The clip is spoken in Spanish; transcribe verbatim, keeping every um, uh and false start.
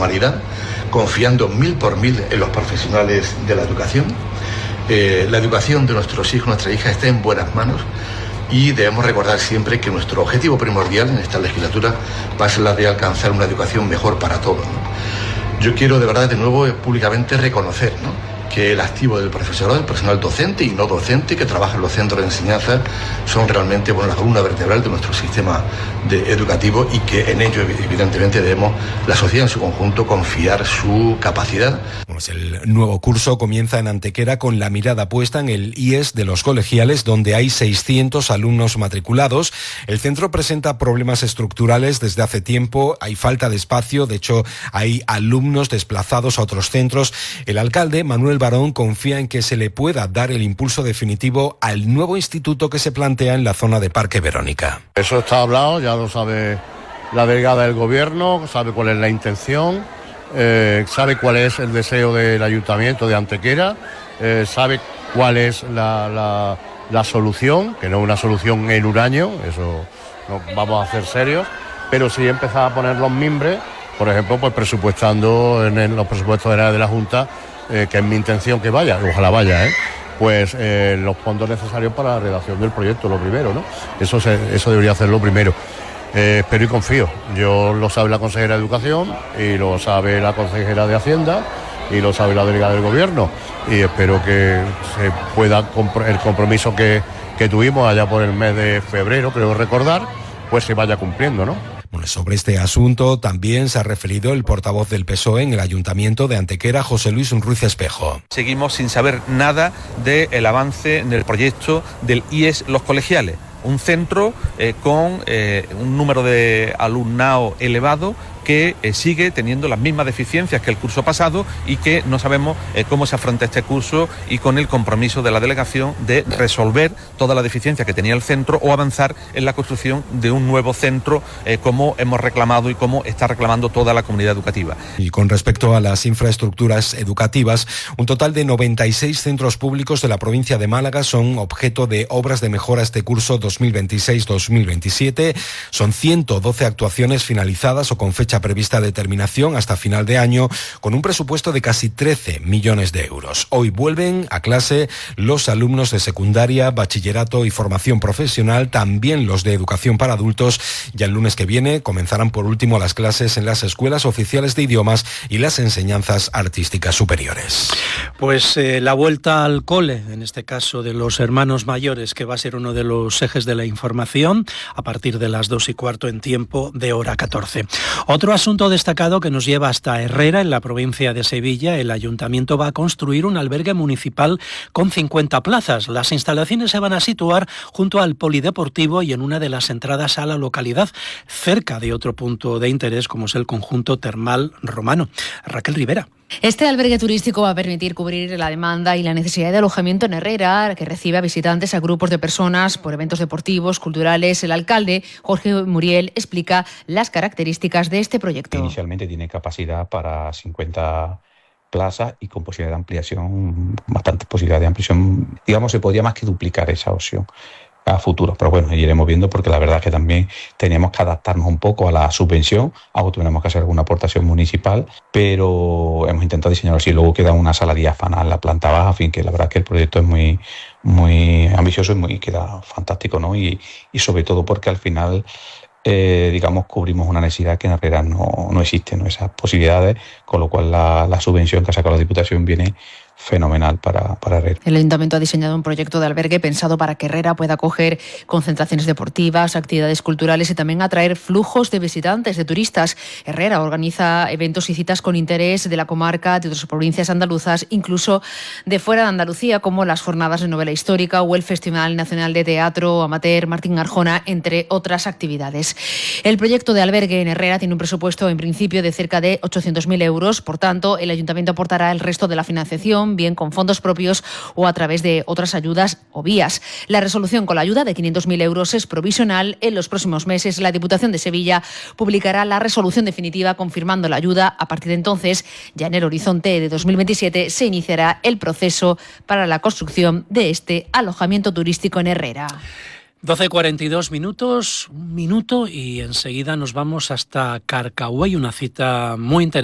normalidad, confiando mil por mil en los profesionales de la educación. Eh, la educación de nuestros hijos, nuestras hijas está en buenas manos y debemos recordar siempre que nuestro objetivo primordial en esta legislatura va a ser la de alcanzar una educación mejor para todos, ¿no? Yo quiero de verdad de nuevo públicamente reconocer, ¿no?, que el activo del profesorado, del personal docente y no docente que trabaja en los centros de enseñanza son realmente, bueno, la columna vertebral de nuestro sistema de educativo y que en ello evidentemente debemos, la sociedad en su conjunto, confiar su capacidad. Pues el nuevo curso comienza en Antequera con la mirada puesta en el I E S de los colegiales, donde hay seiscientos alumnos matriculados. El centro presenta problemas estructurales desde hace tiempo, hay falta de espacio, de hecho hay alumnos desplazados a otros centros. El alcalde, Manuel Barón, confía en que se le pueda dar el impulso definitivo al nuevo instituto que se plantea en la zona de Parque Verónica. Eso está hablado, ya lo sabe la delegada del gobierno, sabe cuál es la intención, eh, sabe cuál es el deseo del ayuntamiento de Antequera, eh, sabe cuál es la, la, la solución, que no es una solución en un año, eso no vamos a ser serios, pero sí empezar a poner los mimbres, por ejemplo, pues presupuestando en el, los presupuestos generales de la Junta, eh, que es mi intención que vaya, ojalá vaya, ¿eh? pues eh, los fondos necesarios para la redacción del proyecto, lo primero, ¿no? Eso, se, eso debería ser lo primero. Eh, espero y confío. Yo lo sabe la consejera de Educación y lo sabe la consejera de Hacienda y lo sabe la delegada del Gobierno y espero que se pueda, el compromiso que, que tuvimos allá por el mes de febrero, creo recordar, pues se vaya cumpliendo, ¿no? Bueno, sobre este asunto también se ha referido el portavoz del P S O E en el Ayuntamiento de Antequera, José Luis Ruiz Espejo. Seguimos sin saber nada del avance en el proyecto del I E S Los Colegiales, un centro eh, con eh, un número de alumnado elevado que eh, sigue teniendo las mismas deficiencias que el curso pasado y que no sabemos eh, cómo se afronta este curso y con el compromiso de la delegación de resolver toda la deficiencia que tenía el centro o avanzar en la construcción de un nuevo centro eh, como hemos reclamado y como está reclamando toda la comunidad educativa. Y con respecto a las infraestructuras educativas, un total de noventa y seis centros públicos de la provincia de Málaga son objeto de obras de mejora este curso dos mil veintiséis dos mil veintisiete. Son ciento doce actuaciones finalizadas o con fecha prevista de terminación hasta final de año, con un presupuesto de casi trece millones de euros. Hoy vuelven a clase los alumnos de secundaria, bachillerato y formación profesional, también los de educación para adultos. Ya el lunes que viene comenzarán por último las clases en las escuelas oficiales de idiomas y las enseñanzas artísticas superiores. Pues eh, la vuelta al cole, en este caso de los hermanos mayores, que va a ser uno de los ejes de la información a partir de las dos y cuarto en tiempo de hora catorce. Otro asunto destacado que nos lleva hasta Herrera, en la provincia de Sevilla. El ayuntamiento va a construir un albergue municipal con cincuenta plazas. Las instalaciones se van a situar junto al polideportivo y en una de las entradas a la localidad, cerca de otro punto de interés como es el conjunto termal romano. Raquel Rivera. Este albergue turístico va a permitir cubrir la demanda y la necesidad de alojamiento en Herrera, que recibe a visitantes, a grupos de personas por eventos deportivos, culturales. El alcalde, Jorge Muriel, explica las características de este proyecto. Inicialmente tiene capacidad para cincuenta plazas y con posibilidad de ampliación, bastante posibilidad de ampliación. Digamos, se podría más que duplicar esa opción a futuro, pero bueno, iremos viendo porque la verdad es que también teníamos que adaptarnos un poco a la subvención, algo tuvimos que hacer alguna aportación municipal, pero hemos intentado diseñarlo así. Luego queda una sala diáfana en la planta baja, en fin, que la verdad es que el proyecto es muy, muy ambicioso y muy, queda fantástico, ¿no? Y, y sobre todo porque al final, eh, digamos, cubrimos una necesidad que en Herrera no, no existe, ¿no? Esas posibilidades, con lo cual la, la subvención que ha sacado la Diputación viene fenomenal para, para Herrera. El Ayuntamiento ha diseñado un proyecto de albergue pensado para que Herrera pueda acoger concentraciones deportivas, actividades culturales y también atraer flujos de visitantes, de turistas. Herrera organiza eventos y citas con interés de la comarca, de otras provincias andaluzas, incluso de fuera de Andalucía, como las jornadas de novela histórica o el Festival Nacional de Teatro Amateur Martín Arjona, entre otras actividades. El proyecto de albergue en Herrera tiene un presupuesto en principio de cerca de ochocientos mil euros. Por tanto, el Ayuntamiento aportará el resto de la financiación, bien con fondos propios o a través de otras ayudas o vías. La resolución con la ayuda de quinientos mil euros es provisional. En los próximos meses, la Diputación de Sevilla publicará la resolución definitiva confirmando la ayuda. A partir de entonces, ya en el horizonte de dos mil veintisiete, se iniciará el proceso para la construcción de este alojamiento turístico en Herrera. doce cuarenta y dos minutos, un minuto y enseguida nos vamos hasta Carcauey, una cita muy interesante.